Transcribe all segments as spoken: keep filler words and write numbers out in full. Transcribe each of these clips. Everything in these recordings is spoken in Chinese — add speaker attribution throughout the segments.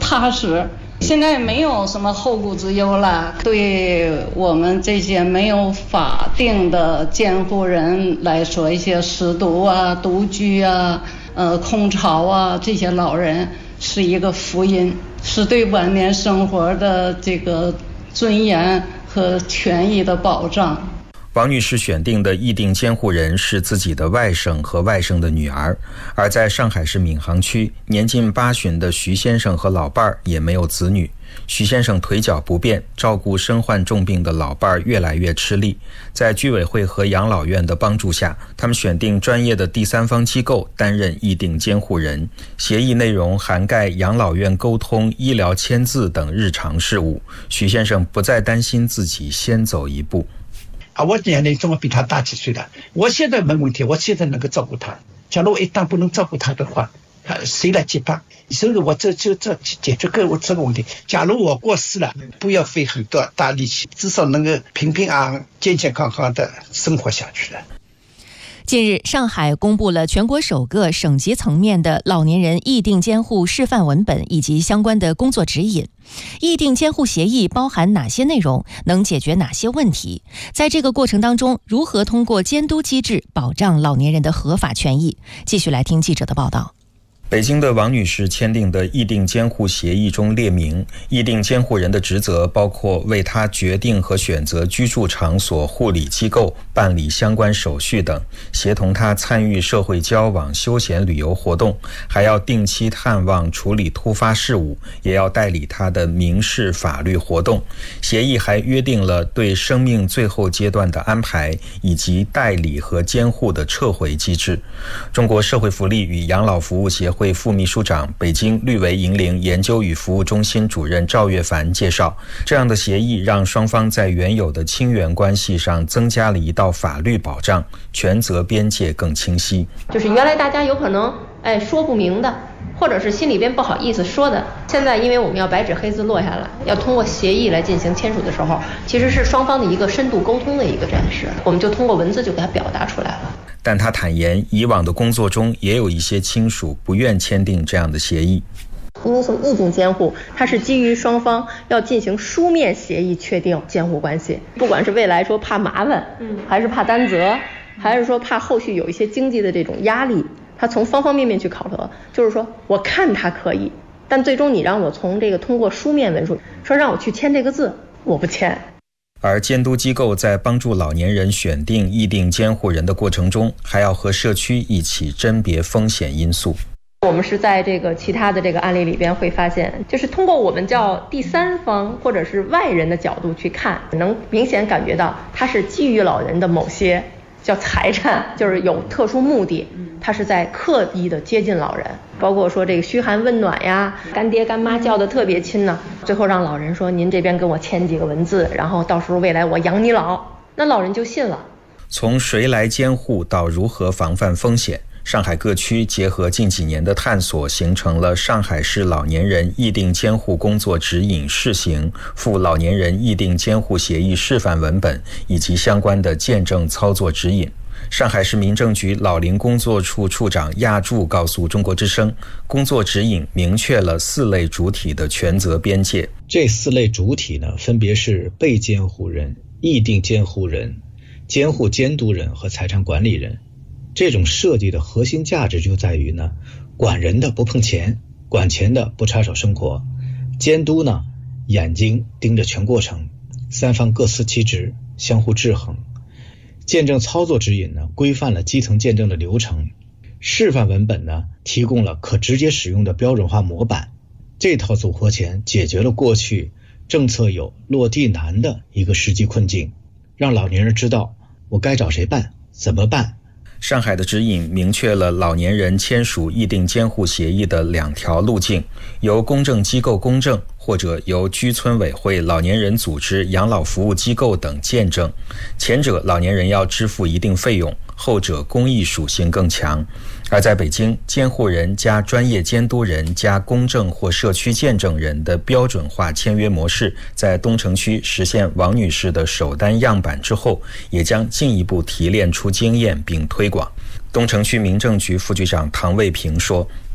Speaker 1: 踏实。现在没有什么后顾之忧了，对我们这些没有法定的监护人来说，一些失独啊、独居啊、呃空巢啊，这些老人是一个福音，是对晚年生活的这个尊严和权益的保障。
Speaker 2: 王女士选定的议定监护人是自己的外甥和外甥的女儿，而在上海市闵行区，年近八旬的徐先生和老伴儿也没有子女。徐先生腿脚不便，照顾身患重病的老伴儿越来越吃力。在居委会和养老院的帮助下，他们选定专业的第三方机构担任议定监护人。协议内容涵盖养老院沟通、医疗签字等日常事务。徐先生不再担心自己先走一步。
Speaker 3: 啊，我年龄总比他大几岁了，我现在没问题，我现在能够照顾他。假如我一旦不能照顾他的话，谁来接班？所以我这就这解决个我这个问题。假如我过世了，不要费很多大力气，至少能够平平安安、健健康康的生活下去了。
Speaker 4: 近日，上海公布了全国首个省级层面的老年人议定监护示范文本以及相关的工作指引。议定监护协议包含哪些内容？能解决哪些问题？在这个过程当中，如何通过监督机制保障老年人的合法权益？继续来听记者的报道。
Speaker 2: 北京的王女士签订的议定监护协议中列明，议定监护人的职责包括为她决定和选择居住场所、护理机构、办理相关手续等，协同她参与社会交往、休闲旅游活动，还要定期探望、处理突发事务，也要代理她的民事法律活动。协议还约定了对生命最后阶段的安排，以及代理和监护的撤回机制。中国社会福利与养老服务协会会副秘书长、北京绿维银龄研究与服务中心主任赵月凡介绍，这样的协议让双方在原有的亲缘关系上增加了一道法律保障，权责边界更清晰。
Speaker 5: 就是原来大家有可能哎说不明的，或者是心里边不好意思说的，现在因为我们要白纸黑字落下来，要通过协议来进行签署的时候，其实是双方的一个深度沟通的一个展示，我们就通过文字就给它表达出来了。
Speaker 2: 但他坦言，以往的工作中也有一些亲属不愿签订这样的协议。
Speaker 5: 因为从议定监护，它是基于双方要进行书面协议确定监护关系，不管是未来说怕麻烦，嗯，还是怕担责，还是说怕后续有一些经济的这种压力，他从方方面面去考核，就是说我看他可以，但最终你让我从这个通过书面文书说让我去签这个字，我不签。
Speaker 2: 而监督机构在帮助老年人选定议定监护人的过程中，还要和社区一起甄别风险因素。
Speaker 5: 我们是在这个其他的这个案例里边会发现，就是通过我们叫第三方或者是外人的角度去看，能明显感觉到它是基于老人的某些叫财产，就是有特殊目的，他是在刻意的接近老人，包括说这个嘘寒问暖呀，干爹干妈叫的特别亲呢，最后让老人说您这边跟我签几个文字，然后到时候未来我养你老，那老人就信了。
Speaker 2: 从谁来监护到如何防范风险，上海各区结合近几年的探索，形成了上海市老年人议定监护工作指引试行、赴老年人议定监护协议示范文本以及相关的见证操作指引。上海市民政局老龄工作处处长亚柱告诉中国之声，工作指引明确了四类主体的权责边界。
Speaker 6: 这四类主体呢，分别是被监护人、议定监护人、监护监督人和财产管理人。这种设计的核心价值就在于呢，管人的不碰钱，管钱的不插手生活，监督呢眼睛盯着全过程，三方各司其职，相互制衡。见证操作指引呢，规范了基层见证的流程，示范文本呢，提供了可直接使用的标准化模板。这套组合拳解决了过去政策有落地难的一个实际困境，让老年人知道我该找谁办，怎么办。
Speaker 2: 上海的指引明确了老年人签署议定监护协议的两条路径，由公证机构公证，或者由居村委会、老年人组织、养老服务机构等见证。前者老年人要支付一定费用，后者公益属性更强。而在北京，监护人加专业监督人加公证或社区见证人的标准化签约模式，在东城区实现王女士的首单样板之后，也将进一步提炼出经验并推广。东城区民政局副局长唐卫平说，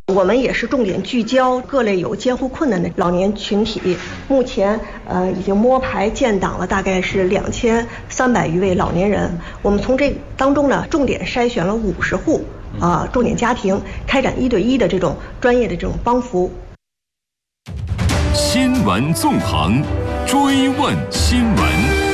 Speaker 7: 我们也是重点聚焦各类有监护困难的老年群体，目前呃已经摸排建档了大概是两千三百余位老年人。我们从这当中呢，重点筛选了五十户啊、呃、重点家庭，开展一对一的这种专业的这种帮扶。
Speaker 8: 新闻纵横，追问新闻。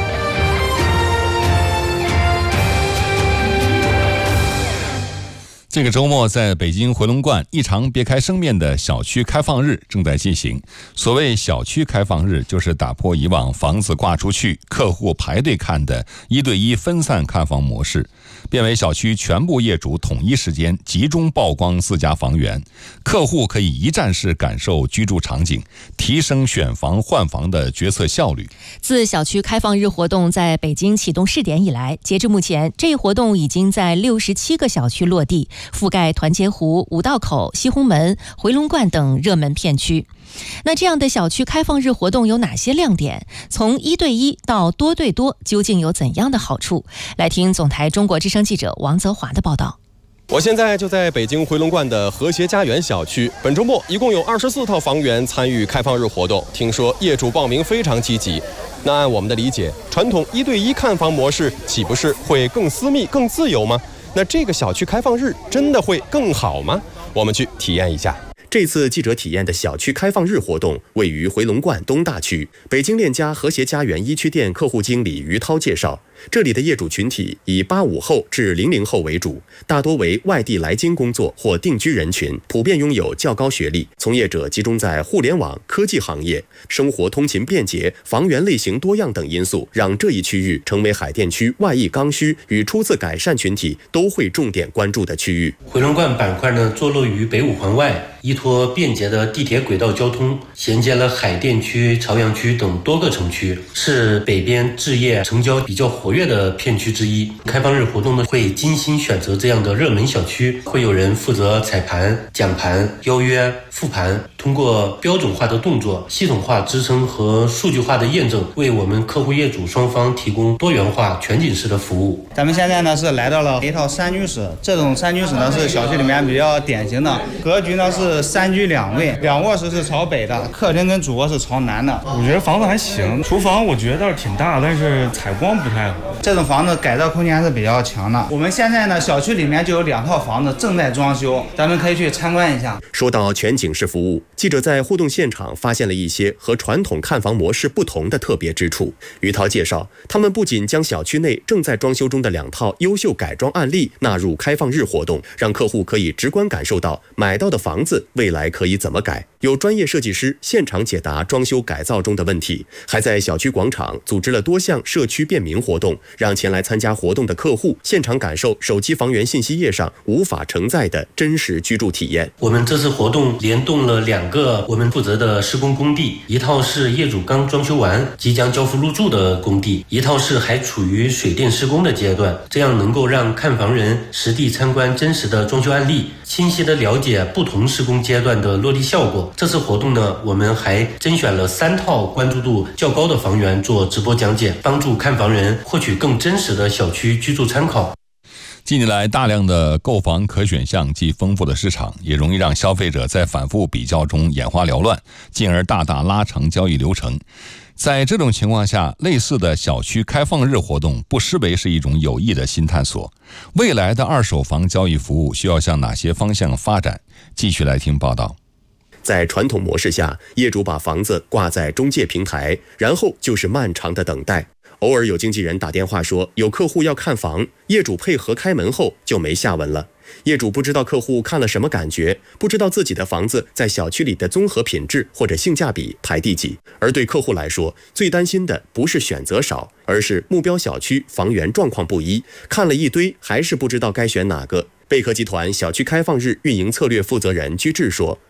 Speaker 8: 这个周末，在北京回龙观，一场别开生面的小区开放日正在进行。所谓小区开放日，就是打破以往房子挂出去，客户排队看的一对一分散看房模式，变为小区全部业主统一时间集中曝光自家房源，客户可以一站式感受居住场景，提升选房换房的决策效率。
Speaker 4: 自小区开放日活动在北京启动试点以来，截至目前，这一活动已经在六十七个小区落地，覆盖团结湖、五道口、西红门、回龙观等热门片区。那这样的小区开放日活动有哪些亮点？从一对一到多对多，究竟有怎样的好处？来听总台中国之声记者王泽华的报道。
Speaker 9: 我现在就在北京回龙观的和谐家园小区，本周末一共有二十四套房源参与开放日活动，听说业主报名非常积极。那按我们的理解，传统一对一看房模式岂不是会更私密、更自由吗？那这个小区开放日真的会更好吗？我们去体验一下。这次记者体验的小区开放日活动位于回龙观东大区。北京链家和谐家园一区店客户经理于涛介绍，这里的业主群体以八五后至零零后为主，大多为外地来京工作或定居人群，普遍拥有较高学历，从业者集中在互联网、科技行业，生活通勤便捷、房源类型多样等因素，让这一区域成为海淀区外溢刚需与初次改善群体都会重点关注的区域。
Speaker 10: 回龙观板块呢，坐落于北五环外，依托便捷的地铁轨道交通，衔接了海淀区、朝阳区等多个城区，是北边置业成交比较活跃的片区之一。开放日活动呢，会精心选择这样的热门小区，会有人负责彩盘、讲盘、邀约、复盘，通过标准化的动作、系统化支撑和数据化的验证，为我们客户业主双方提供多元化全景式的服务。
Speaker 11: 咱们现在呢是来到了一套三居室，这种三居室呢是小区里面比较典型的格局呢是三居两卫，两卧室是朝北的，客厅跟主卧是朝南的。
Speaker 12: 我觉得房子还行，厨房我觉得倒是挺大，但是采光不太好。
Speaker 11: 这种房子改造空间还是比较强的。我们现在呢小区里面就有两套房子正在装修，咱们可以去参观一下。
Speaker 9: 说到全景式服务，记者在互动现场发现了一些和传统看房模式不同的特别之处。于涛介绍，他们不仅将小区内正在装修中的两套优秀改装案例纳入开放日活动，让客户可以直观感受到买到的房子未来可以怎么改，有专业设计师现场解答装修改造中的问题，还在小区广场组织了多项社区便民活动，让前来参加活动的客户现场感受手机房源信息页上无法承载的真实居住体验。
Speaker 10: 我们这次活动联动了两个我们负责的施工工地，一套是业主刚装修完即将交付入住的工地，一套是还处于水电施工的阶段，这样能够让看房人实地参观真实的装修案例，清晰地了解不同施工阶段的落地效果。这次活动呢，我们还甄选了三套关注度较高的房源做直播讲解，帮助看房人获取更真实的小区居住参考。
Speaker 8: 近年来，大量的购房可选项及丰富的市场，也容易让消费者在反复比较中眼花缭乱，进而大大拉长交易流程。在这种情况下，类似的小区开放日活动不失为是一种有益的新探索。未来的二手房交易服务需要向哪些方向发展？继续来听报道。
Speaker 9: 在传统模式下，业主把房子挂在中介平台，然后就是漫长的等待。偶尔有经纪人打电话说有客户要看房，业主配合开门后就没下文了。业主不知道客户看了什么感觉，不知道自己的房子在小区里的综合品质或者性价比排第几。而对客户来说，最担心的不是选择少，而是目标小区房源状况不一，看了一堆还是不知道该选哪个。贝壳集团小区开放日运营策略负责人居志说，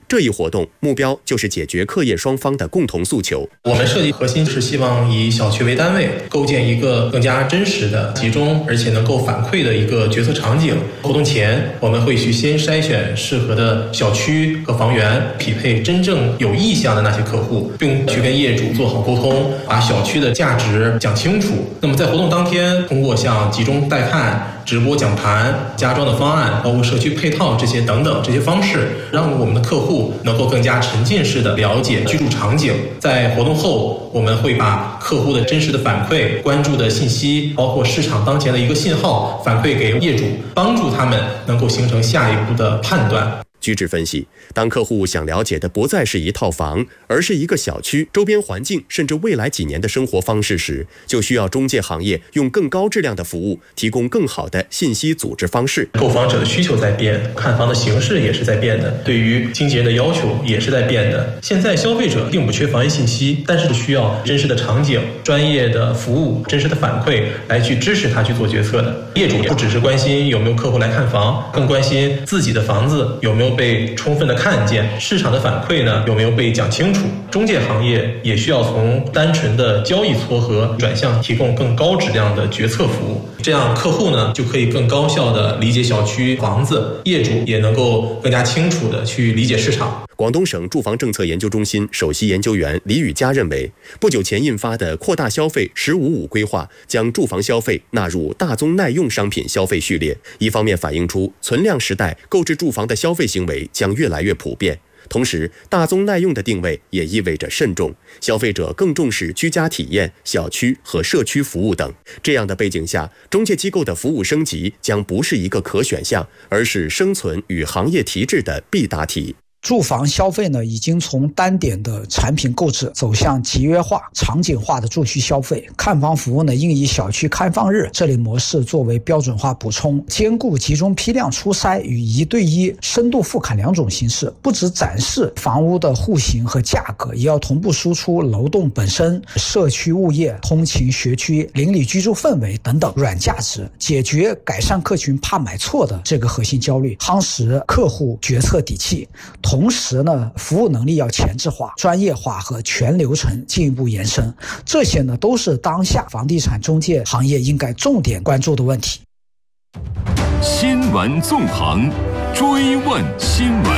Speaker 9: 这一活动目标就是解决课业双方的共同诉求。
Speaker 13: 我们设计核心是希望以小区为单位，构建一个更加真实的、集中而且能够反馈的一个决策场景。活动前，我们会去先筛选适合的小区和房源，匹配真正有意向的那些客户，并去跟业主做好沟通，把小区的价值讲清楚。那么在活动当天，通过像集中带看、直播讲盘、家装的方案，包括社区配套这些等等这些方式，让我们的客户能够更加沉浸式的了解居住场景。在活动后，我们会把客户的真实的反馈、关注的信息，包括市场当前的一个信号反馈给业主，帮助他们能够形成下一步的判断。
Speaker 9: 居智分析，当客户想了解的不再是一套房，而是一个小区、周边环境，甚至未来几年的生活方式时，就需要中介行业用更高质量的服务，提供更好的信息组织方式。
Speaker 13: 购房者的需求在变，看房的形式也是在变的，对于经纪人的要求也是在变的。现在消费者并不缺房业信息，但是需要真实的场景、专业的服务、真实的反馈来去支持他去做决策的。业主不只是关心有没有客户来看房，更关心自己的房子有没有被充分的看见，市场的反馈呢有没有被讲清楚。中介行业也需要从单纯的交易撮合转向提供更高质量的决策服务，这样客户呢就可以更高效的理解小区房子，业主也能够更加清楚的去理解市场。
Speaker 9: 广东省住房政策研究中心首席研究员李宇佳认为，不久前印发的扩大消费十五五规划将住房消费纳入大宗耐用商品消费序列，一方面反映出存量时代购置住房的消费行为将越来越普遍，同时大宗耐用的定位也意味着慎重，消费者更重视居家体验、小区和社区服务等。这样的背景下，中介机构的服务升级将不是一个可选项，而是生存与行业提质的必答题。
Speaker 14: 住房消费呢，已经从单点的产品购置走向集约化、场景化的住区消费。看房服务呢，应以小区开放日这类模式作为标准化补充，兼顾集中批量初筛与一对一深度复勘两种形式，不只展示房屋的户型和价格，也要同步输出楼栋本身、社区物业、通勤学区、邻里居住氛围等等软价值，解决改善客群怕买错的这个核心焦虑，夯实客户决策底气。同时呢，服务能力要前置化、专业化和全流程进一步延伸，这些呢都是当下房地产中介行业应该重点关注的问题。
Speaker 15: 新闻纵横，追问新闻。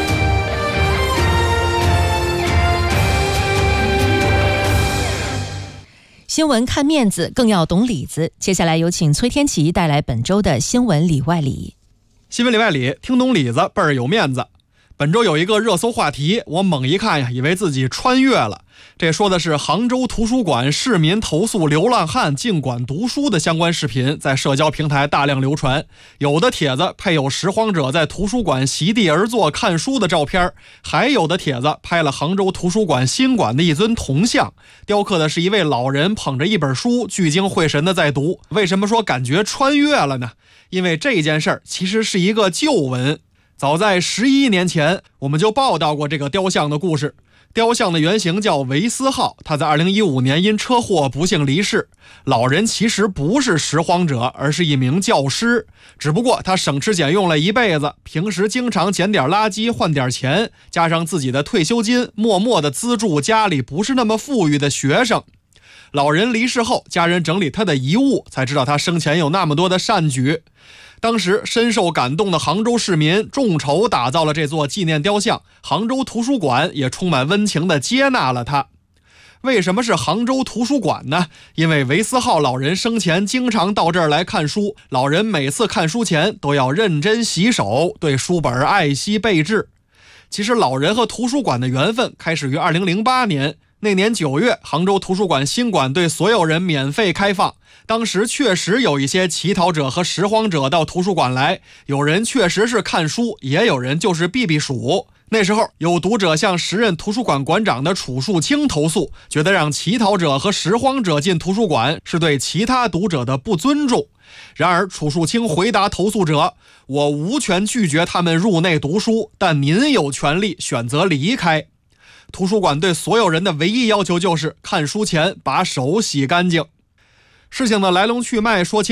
Speaker 4: 新闻看面子，更要懂里子。接下来有请崔天琪带来本周的新闻里外里。
Speaker 16: 新闻里外里，听懂里子倍儿有面子。本周有一个热搜话题，我猛一看呀，以为自己穿越了。这说的是杭州图书馆市民投诉流浪汉禁馆读书的相关视频，在社交平台大量流传。有的帖子配有拾荒者在图书馆席地而坐看书的照片，还有的帖子拍了杭州图书馆新馆的一尊铜像，雕刻的是一位老人捧着一本书，聚精会神的在读。为什么说感觉穿越了呢？因为这件事儿其实是一个旧闻。早在十一年前，我们就报道过这个雕像的故事。雕像的原型叫维斯浩，他在二零一五年因车祸不幸离世。老人其实不是拾荒者，而是一名教师，只不过他省吃俭用了一辈子，平时经常捡点垃圾换点钱，加上自己的退休金，默默地资助家里不是那么富裕的学生。老人离世后，家人整理他的遗物，才知道他生前有那么多的善举。当时深受感动的杭州市民众筹打造了这座纪念雕像，杭州图书馆也充满温情地接纳了他。为什么是杭州图书馆呢？因为维斯浩老人生前经常到这儿来看书，老人每次看书前都要认真洗手，对书本爱惜备至。其实老人和图书馆的缘分开始于二零零八年，那年九月，杭州图书馆新馆对所有人免费开放。当时确实有一些乞讨者和拾荒者到图书馆来，有人确实是看书，也有人就是避避暑。那时候有读者向时任图书馆馆长的楚树清投诉，觉得让乞讨者和拾荒者进图书馆是对其他读者的不尊重。然而楚树清回答投诉者，我无权拒绝他们入内读书，但您有权利选择离开。图书馆对所有人的唯一要求就是看书前把手洗干净。事情的来龙去脉说清楚了，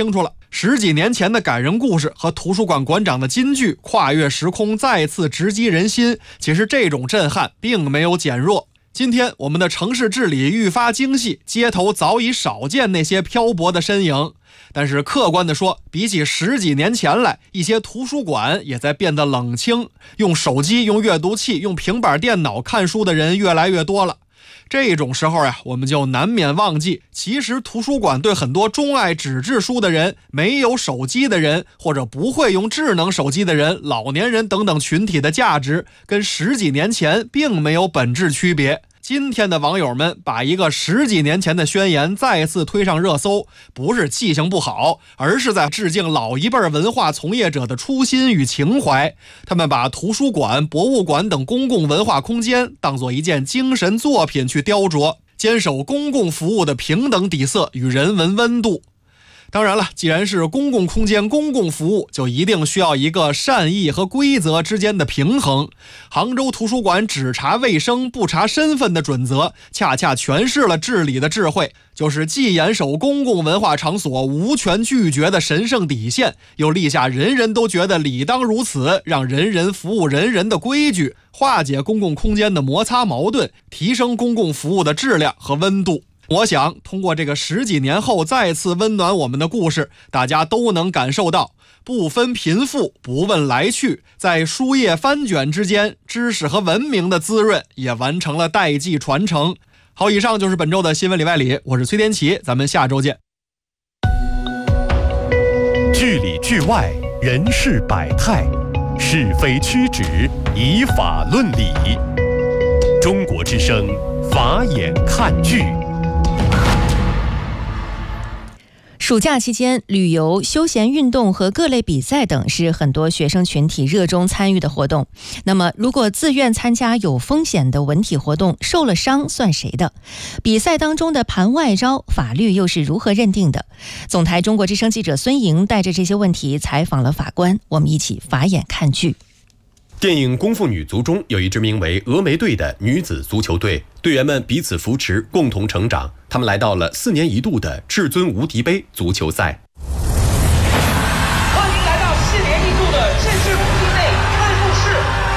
Speaker 16: 十几年前的感人故事和图书馆馆长的金句跨越时空，再次直击人心。其实这种震撼并没有减弱。今天我们的城市治理愈发精细，街头早已少见那些漂泊的身影。但是客观地说，比起十几年前来，一些图书馆也在变得冷清，用手机、用阅读器、用平板电脑看书的人越来越多了。这种时候呀，我们就难免忘记，其实图书馆对很多钟爱纸质书的人、没有手机的人，或者不会用智能手机的人、老年人等等群体的价值，跟十几年前并没有本质区别。今天的网友们把一个十几年前的宣言再次推上热搜，不是记性不好，而是在致敬老一辈文化从业者的初心与情怀。他们把图书馆、博物馆等公共文化空间当作一件精神作品去雕琢，坚守公共服务的平等底色与人文温度。当然了，既然是公共空间、公共服务，就一定需要一个善意和规则之间的平衡。杭州图书馆只查卫生不查身份的准则，恰恰诠释了治理的智慧，就是既严守公共文化场所无权拒绝的神圣底线，又立下人人都觉得理当如此，让人人服务人人的规矩，化解公共空间的摩擦矛盾，提升公共服务的质量和温度。我想通过这个十几年后再次温暖我们的故事，大家都能感受到不分贫富，不问来去，在书页翻卷之间，知识和文明的滋润也完成了代际传承。好，以上就是本周的新闻里外里，我是崔天琪，咱们下周见。
Speaker 15: 剧里剧外，人事百态，是非曲直，以法论理。中国之声，法眼看剧。
Speaker 4: 暑假期间，旅游、休闲运动和各类比赛等是很多学生群体热衷参与的活动。那么，如果自愿参加有风险的文体活动，受了伤算谁的？比赛当中的盘外招，法律又是如何认定的？总台中国之声记者孙莹带着这些问题采访了法官，我们一起法眼看剧。
Speaker 9: 电影《功夫女足》中有一支名为峨眉队的女子足球队，队员们彼此扶持，共同成长。他们来到了四年一度的至尊无敌杯足球赛。
Speaker 17: 欢迎来到四年一度的至尊无敌杯开幕式。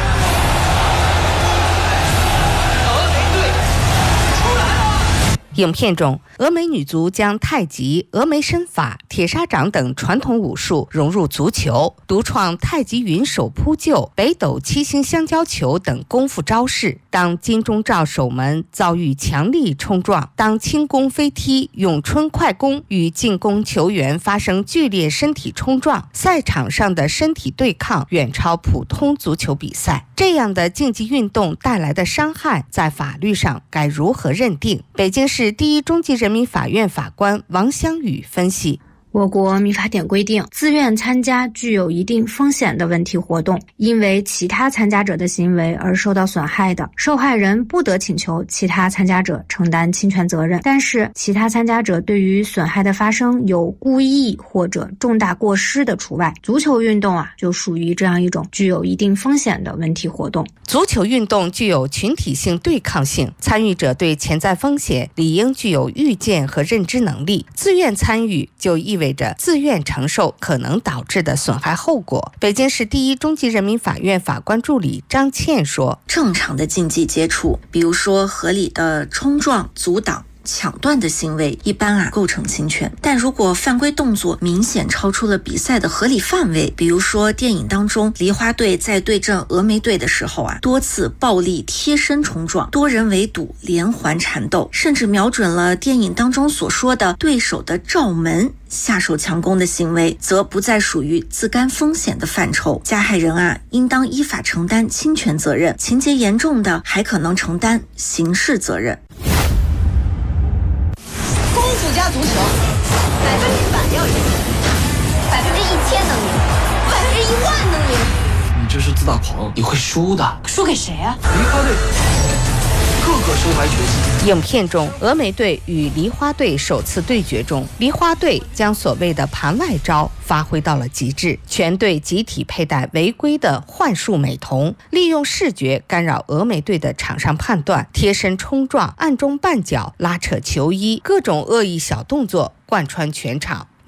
Speaker 17: 峨眉队出来了！
Speaker 18: 影片中，峨眉女足将太极、峨眉身法、铁砂掌等传统武术融入足球，独创太极云手扑救、北斗七星香蕉球等功夫招式。当金钟罩守门遭遇强力冲撞，当轻功飞踢、咏春快攻与进攻球员发生剧烈身体冲撞，赛场上的身体对抗远超普通足球比赛。这样的竞技运动带来的伤害，在法律上该如何认定？北京市第一中级人民法院法官王香宇分析。
Speaker 19: 我国民法典规定，自愿参加具有一定风险的文体活动，因为其他参加者的行为而受到损害的，受害人不得请求其他参加者承担侵权责任。但是，其他参加者对于损害的发生有故意或者重大过失的除外。足球运动啊，就属于这样一种具有一定风险的文体活动。
Speaker 18: 足球运动具有群体性对抗性，参与者对潜在风险理应具有预见和认知能力。自愿参与就意味着自愿承受可能导致的损害后果。北京市第一中级人民法院法官助理张倩说：
Speaker 20: 正常的竞技接触，比如说合理的冲撞、阻挡、抢断的行为，一般啊构成侵权。但如果犯规动作明显超出了比赛的合理范围，比如说电影当中梨花队在对阵峨眉队的时候啊，多次暴力贴身冲撞，多人围堵，连环缠斗，甚至瞄准了电影当中所说的对手的罩门，下手强攻的行为，则不再属于自甘风险的范畴。加害人啊，应当依法承担侵权责任，情节严重的还可能承担刑事责任。
Speaker 21: 功夫加足球，百分之百要赢，百分之一千能赢，百分之一万能赢。
Speaker 22: 你这是自大狂，你会输的。
Speaker 21: 输给谁啊？
Speaker 22: 梨花队，各个身怀绝技。
Speaker 18: 影片中，峨眉队与梨花队首次对决中，梨花队将所谓的盘外招发挥到了极致，全队集体佩戴违规的幻术美瞳，利用视觉干扰峨眉队的场上判断，贴身冲撞、暗中绊脚、拉扯球衣，各种恶意小动作贯穿全场。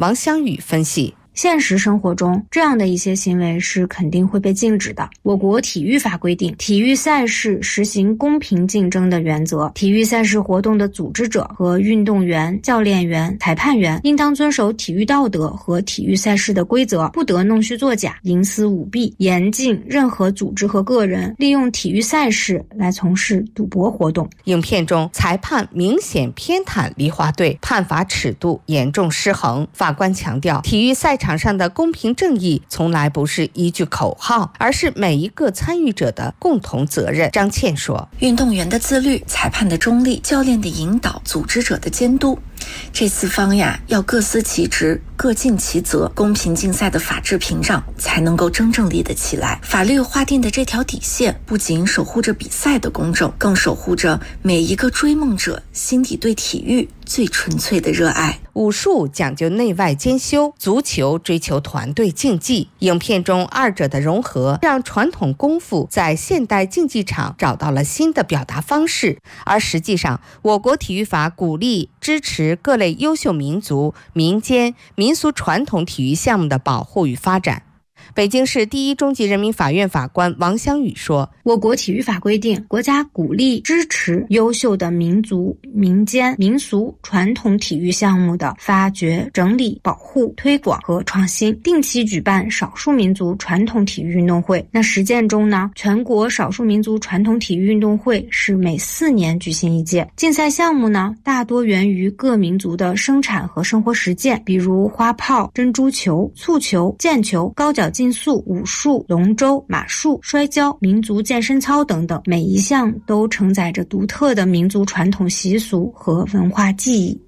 Speaker 18: 王香宇分析。
Speaker 19: 现实生活中，这样的一些行为是肯定会被禁止的。我国体育法规定，体育赛事实行公平竞争的原则，体育赛事活动的组织者和运动员、教练员、裁判员应当遵守体育道德和体育赛事的规则，不得弄虚作假、营私舞弊，严禁任何组织和个人利用体育赛事来从事赌博活动。
Speaker 18: 影片中，裁判明显偏袒梨花队，判罚尺度严重失衡。法官强调，体育赛场上的公平正义从来不是一句口号，而是每一个参与者的共同责任。张倩说，
Speaker 20: 运动员的自律、裁判的中立、教练的引导、组织者的监督，这四方呀要各司其职，各尽其责，公平竞赛的法治屏障才能够真正立得起来。法律划定的这条底线，不仅守护着比赛的公正，更守护着每一个追梦者心底对体育最纯粹的热爱。
Speaker 18: 武术讲究内外兼修，足球追求团队竞技。影片中二者的融合，让传统功夫在现代竞技场找到了新的表达方式。而实际上，我国体育法鼓励支持各类优秀民族、民间、民俗传统体育项目的保护与发展。北京市第一中级人民法院法官王香宇说，
Speaker 19: 我国体育法规定，国家鼓励支持优秀的民族、民间、民俗传统体育项目的发掘、整理、保护、推广和创新，定期举办少数民族传统体育运动会。那实践中呢，全国少数民族传统体育运动会是每四年举行一届。竞赛项目呢，大多源于各民族的生产和生活实践，比如花炮、珍珠球、蹴球、毽球、高脚竞速、武术、龙舟、马术、摔跤、民族健身操等等，每一项都承载着独特的民族传统习俗和文化记忆。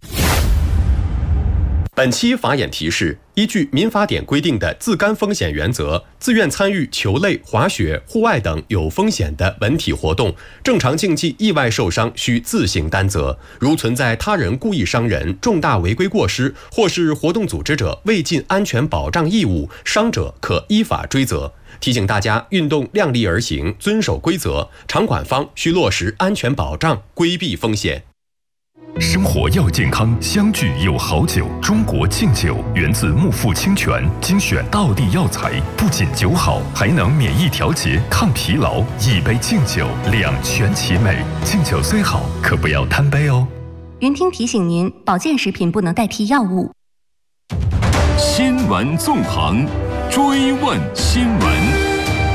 Speaker 9: 本期法眼提示：依据民法典规定的自甘风险原则，自愿参与球类、滑雪、户外等有风险的文体活动，正常竞技意外受伤需自行担责。如存在他人故意伤人、重大违规过失，或是活动组织者未尽安全保障义务，伤者可依法追责。提醒大家运动量力而行，遵守规则，场馆方需落实安全保障，规避风险。
Speaker 1: 生活要健康，相聚有好酒。中国敬酒源自木富清泉，精选道地药材，不仅酒好，还能免疫调节、抗疲劳。一杯敬酒，两全其美。敬酒虽好，可不要贪杯哦。
Speaker 4: 云听提醒您，保健食品不能代替药物。
Speaker 15: 新闻纵横，追问新闻。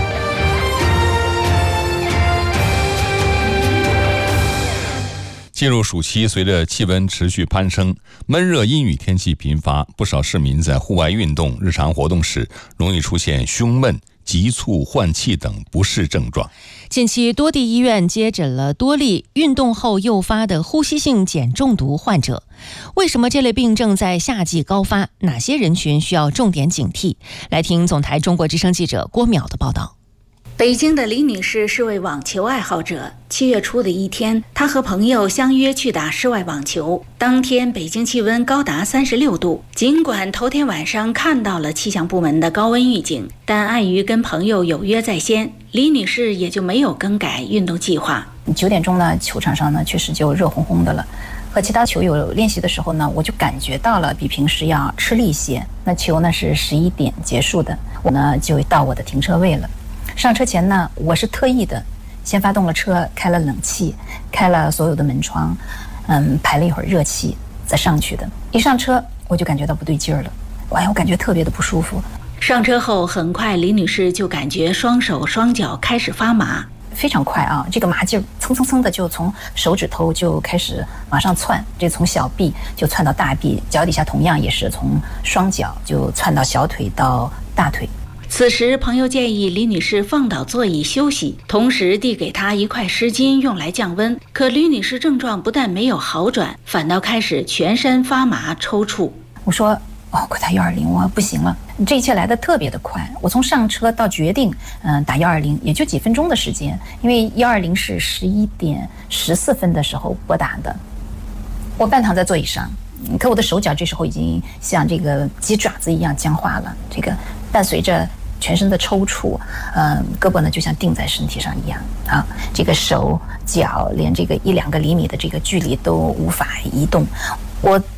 Speaker 8: 进入暑期，随着气温持续攀升，闷热阴雨天气频发，不少市民在户外运动、日常活动时，容易出现胸闷、急促换气等不适症状。
Speaker 4: 近期多地医院接诊了多例运动后诱发的呼吸性碱中毒患者。为什么这类病症在夏季高发？哪些人群需要重点警惕？来听总台中国之声记者郭淼的报道。
Speaker 3: 北京的李女士是位网球爱好者。七月初的一天，她和朋友相约去打室外网球。当天北京气温高达三十六度，尽管头天晚上看到了气象部门的高温预警，但碍于跟朋友有约在先，李女士也就没有更改运动计划。
Speaker 23: 九点钟呢，球场上呢确实就热烘烘的了。和其他球友练习的时候呢，我就感觉到了比平时要吃力一些。那球呢是十一点结束的，我呢就到我的停车位了。上车前呢，我是特意的先发动了车，开了冷气，开了所有的门窗，嗯，排了一会儿热气再上去的。一上车我就感觉到不对劲儿了，哎，我感觉特别的不舒服。
Speaker 3: 上车后，很快李女士就感觉双手双脚开始发麻，
Speaker 23: 非常快啊！这个麻劲儿蹭蹭蹭的就从手指头就开始往上窜，这从小臂就窜到大臂，脚底下同样也是从双脚就窜到小腿到大腿。
Speaker 3: 此时，朋友建议李女士放倒座椅休息，同时递给她一块湿巾用来降温。可李女士症状不但没有好转，反倒开始全身发麻抽搐。
Speaker 23: 我说：“哦，快打幺二零，我不行了。”这一切来得特别的快，我从上车到决定，嗯、呃，打幺二零也就几分钟的时间，因为幺二零是十一点十四分的时候拨打的。我半躺在座椅上，可我的手脚这时候已经像这个鸡爪子一样僵化了，这个伴随着全身的抽搐，嗯、呃，胳膊呢就像钉在身体上一样啊，这个手脚连这个一两个厘米的这个距离都无法移动。我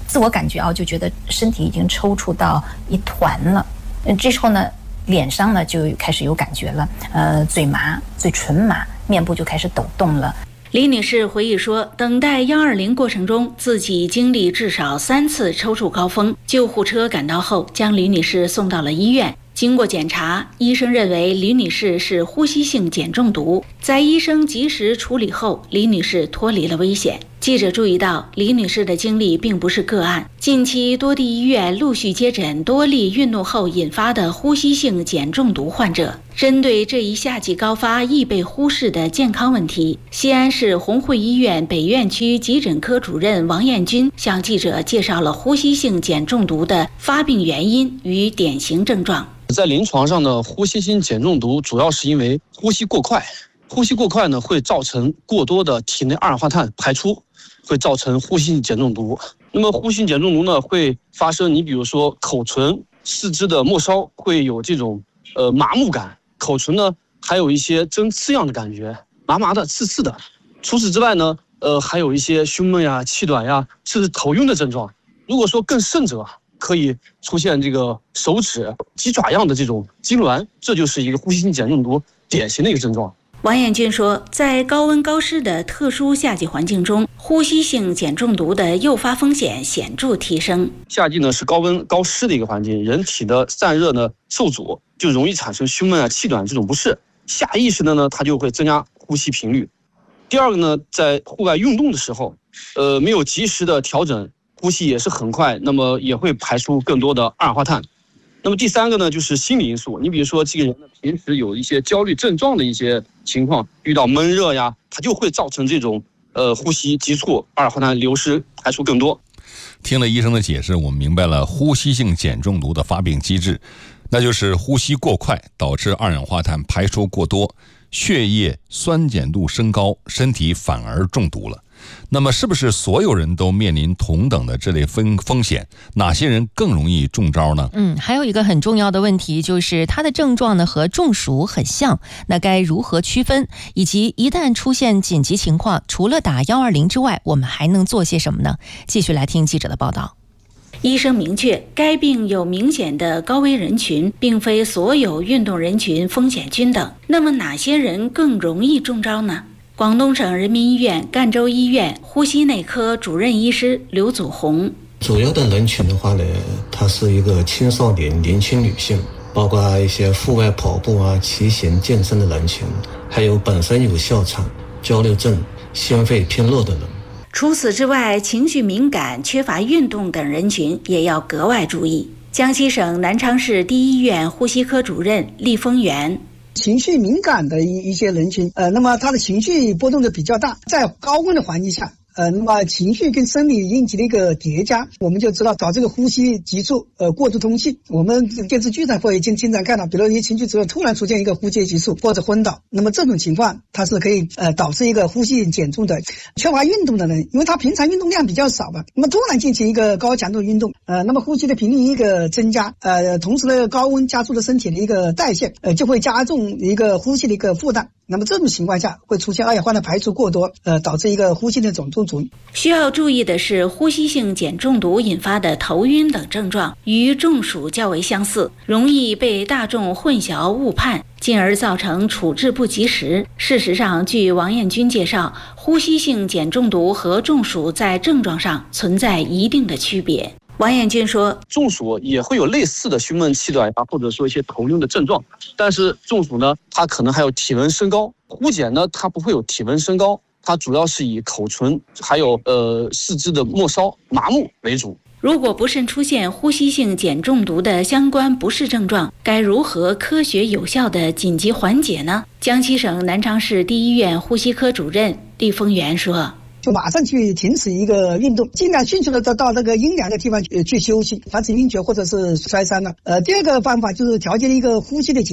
Speaker 23: 自我感觉啊，就觉得身体已经抽搐到一团了。嗯，这时候呢，脸上呢就开始有感觉了，呃，嘴麻、嘴唇麻，面部就开始抖动了。
Speaker 3: 李女士回忆说，等待一二零过程中，自己经历至少三次抽搐高峰。救护车赶到后，将李女士送到了医院。经过检查，医生认为李女士是呼吸性碱中毒。在医生及时处理后，李女士脱离了危险。记者注意到，李女士的经历并不是个案。近期多地医院陆续接诊多例运动后引发的呼吸性碱中毒患者。针对这一夏季高发易被忽视的健康问题，西安市红会医院北院区急诊科主任王艳军向记者介绍了呼吸性碱中毒的发病原因与典型症状。
Speaker 2: 在临床上呢，呼吸性碱中毒主要是因为呼吸过快，呼吸过快呢会造成过多的体内二氧化碳排出，会造成呼吸性碱中毒。那么呼吸性碱中毒呢会发生，你比如说口唇、四肢的末梢会有这种呃麻木感，口唇呢还有一些针刺样的感觉，麻麻的、刺刺的。除此之外呢，呃还有一些胸闷呀、气短呀，甚至头晕的症状。如果说更甚者，可以出现这个手指鸡爪样的这种痉挛，这就是一个呼吸性碱中毒典型的一个症状。
Speaker 3: 王艳军说，在高温高湿的特殊夏季环境中，呼吸性碱中毒的诱发风险显著提升。
Speaker 2: 夏季呢是高温高湿的一个环境，人体的散热呢受阻，就容易产生胸闷啊、气短这种不适。下意识的呢，它就会增加呼吸频率。第二个呢，在户外运动的时候，呃，没有及时的调整。呼吸也是很快，那么也会排出更多的二氧化碳。那么第三个呢，就是心理因素。你比如说，这个人呢平时有一些焦虑症状的一些情况，遇到闷热呀，它就会造成这种呃呼吸急促，二氧化碳流失，排出更多。
Speaker 8: 听了医生的解释，我们明白了呼吸性碱中毒的发病机制，那就是呼吸过快导致二氧化碳排出过多，血液酸碱度升高，身体反而中毒了。那么是不是所有人都面临同等的这类风风险？哪些人更容易中招呢？
Speaker 4: 嗯，还有一个很重要的问题就是它的症状呢和中暑很像，那该如何区分？以及一旦出现紧急情况，除了打一二零之外，我们还能做些什么呢？继续来听记者的报道。
Speaker 3: 医生明确，该病有明显的高危人群，并非所有运动人群风险均等。那么哪些人更容易中招呢？广东省人民医院赣州医院呼吸内科主任医师刘祖红，
Speaker 5: 主要的人群的话呢，它是一个青少年、年轻女性，包括一些户外跑步啊、骑行、健身的人群，还有本身有哮喘、焦虑症、心肺偏弱的人。
Speaker 3: 除此之外，情绪敏感、缺乏运动等人群也要格外注意。江西省南昌市第一医院呼吸科主任厉峰元，
Speaker 6: 情绪敏感的一一些人群，呃，那么他的情绪波动的比较大，在高温的环境下，呃，那么情绪跟生理应激的一个叠加，我们就知道导致这个呼吸急促，呃，过度通气。我们电视剧上会经经常看到，比如一情绪之后突然出现一个呼吸急促或者昏倒，那么这种情况它是可以呃导致一个呼吸减重的。缺乏运动的人，因为他平常运动量比较少吧，那么突然进行一个高强度运动，呃，那么呼吸的频率一个增加，呃，同时呢高温加速了身体的一个代谢，呃，就会加重一个呼吸的一个负担。那么这种情况下会出现二氧化碳排出过多，呃，导致一个呼吸的总中毒。
Speaker 3: 需要注意的是，呼吸性碱中毒引发的头晕等症状与中暑较为相似，容易被大众混淆误判，进而造成处置不及时。事实上，据王艳军介绍，呼吸性碱中毒和中暑在症状上存在一定的区别。王艳军说，
Speaker 2: 中暑也会有类似的胸闷气短呀，或者说一些头晕的症状，但是中暑呢，它可能还有体温升高；呼碱呢，它不会有体温升高，它主要是以口唇还有呃四肢的末梢麻木为主。
Speaker 3: 如果不慎出现呼吸性碱中毒的相关不适症状，该如何科学有效的紧急缓解呢？江西省南昌市第一医院呼吸科主任厉峰元说，
Speaker 6: 就马上去停止一个运动，尽量迅速的到到那个阴凉的地方去去休息，防止晕厥或者是摔伤了。呃，第二个方法就是调节一个呼吸的节奏，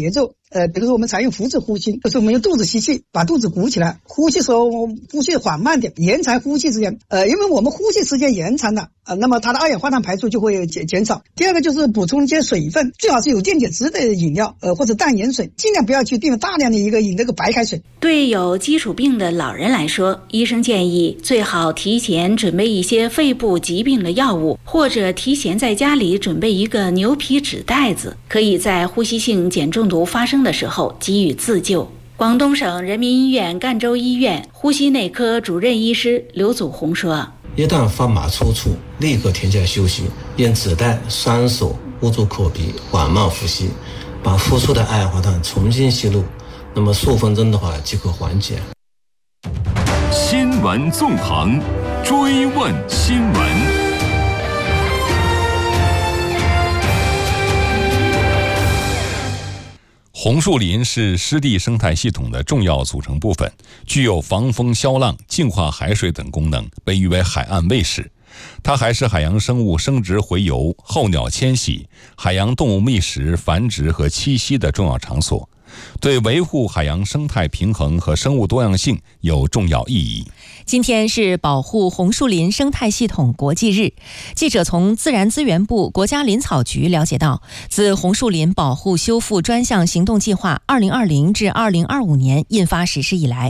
Speaker 6: 呃，比如说我们采用腹式呼吸，就是我们用肚子吸气，把肚子鼓起来，呼气时候呼吸缓慢点，延长呼气时间。呃，因为我们呼气时间延长了，呃，那么它的二氧化碳排出就会减减少。第二个就是补充一些水分，最好是有电解质的饮料，呃，或者淡盐水，尽量不要去订大量的一个饮那个白开水。
Speaker 3: 对有基础病的老人来说，医生建议最好提前准备一些肺部疾病的药物，或者提前在家里准备一个牛皮纸袋子，可以在呼吸性碱中毒发生的时候给予自救。广东省人民医院赣州医院呼吸内科主任医师刘祖红说，
Speaker 5: 一旦发麻抽搐，立刻停下休息，用纸袋双手捂住口鼻，缓慢呼吸，把呼出的二氧化碳重新吸入，那么数分钟的话即可缓解。
Speaker 1: 新闻纵横，追问新闻。
Speaker 8: 红树林是湿地生态系统的重要组成部分，具有防风消浪、净化海水等功能，被誉为海岸卫士。它还是海洋生物生殖洄游、候鸟迁徙、海洋动物觅食、繁殖和栖息的重要场所，对维护海洋生态平衡和生物多样性有重要意义。
Speaker 4: 今天是保护红树林生态系统国际日。记者从自然资源部国家林草局了解到，自红树林保护修复专项行动计划二零二零至二零二五年印发实施以来，